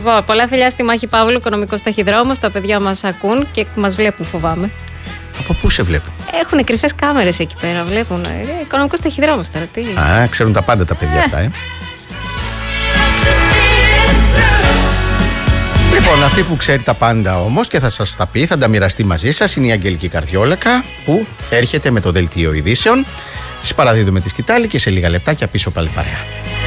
Πολλά φιλιά στη Μάχη Παύλου, οικονομικός ταχυδρόμος. Τα παιδιά μας ακούν και μας βλέπουν, φοβάμαι. Από πού σε βλέπουν? Έχουν κρυφές κάμερες εκεί πέρα, βλέπουν. Οικονομικός ταχυδρόμος τώρα, τι. Ξέρουν τα πάντα τα παιδιά αυτά, Λοιπόν, αυτή που ξέρει τα πάντα όμως και θα σας τα πει, θα τα μοιραστεί μαζί σας, είναι η Αγγελική Καρδιόλακα, που έρχεται με το δελτίο ειδήσεων. Τις παραδίδουμε τη σκητάλη και σε λίγα λεπτάκια πίσω πάλι παρέα.